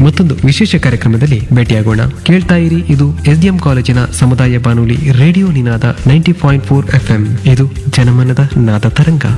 ಮತ್ತೊಂದು ವಿಶೇಷ ಕಾರ್ಯಕ್ರಮದಲ್ಲಿ ಭೇಟಿಯಾಗೋಣ. ಕೇಳ್ತಾ ಇರಿ, ಇದು SDM ಕಾಲೇಜಿನ ಸಮುದಾಯ ಬಾನುಲಿ ರೇಡಿಯೋ ನಿನಾದ 90.4 FM. ಇದು ಜನಮನದ ನಾದ ತರಂಗ.